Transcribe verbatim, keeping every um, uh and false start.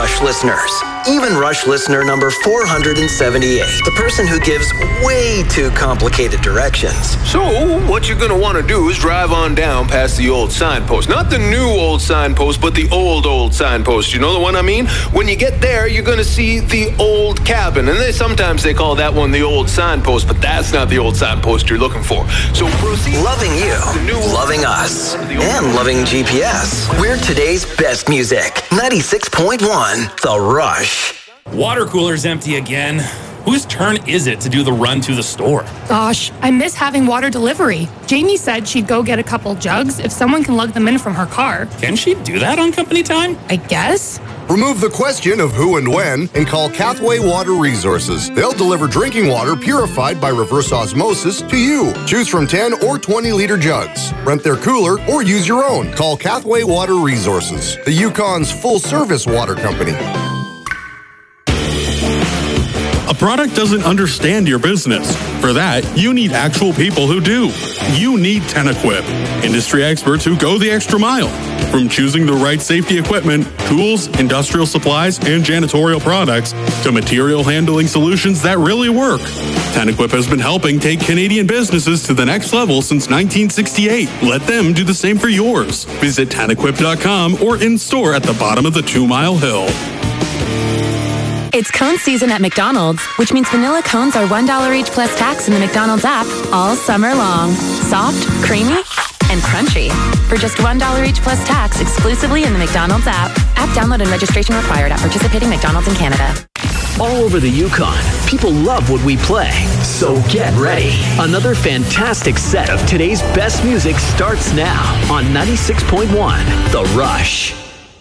Rush listeners. Even Rush listener number four hundred seventy-eight, the person who gives way too complicated directions. So, what you're gonna want to do is drive on down past the old signpost. Not the new old signpost, but the old, old signpost. You know the one I mean? When you get there, you're gonna see the old cabin. And they sometimes they call that one the old signpost, but that's not the old signpost you're looking for. So proceed. Loving you, loving us, and loving G P S. We're today's best music. ninety-six point one, The Rush. Water cooler's empty again. Whose turn is it to do the run to the store? Gosh, I miss having water delivery. Jamie said she'd go get a couple jugs if someone can lug them in from her car. Can she do that on company time? I guess. Remove the question of who and when and call Cathway Water Resources. They'll deliver drinking water purified by reverse osmosis to you. Choose from ten or twenty liter jugs. Rent their cooler or use your own. Call Cathway Water Resources, the Yukon's full-service water company. A product doesn't understand your business. For that, you need actual people who do. You need Tenequip, industry experts who go the extra mile. From choosing the right safety equipment, tools, industrial supplies, and janitorial products, to material handling solutions that really work. Tenequip has been helping take Canadian businesses to the next level since nineteen sixty-eight. Let them do the same for yours. Visit Tenequip dot com or in store at the bottom of the Two Mile Hill. It's cone season at McDonald's, which means vanilla cones are one dollar each plus tax in the McDonald's app all summer long. Soft, creamy, and crunchy. For just one dollar each plus tax exclusively in the McDonald's app. App download and registration required at participating McDonald's in Canada. All over the Yukon, people love what we play. So get ready. Another fantastic set of today's best music starts now on ninety-six point one The Rush.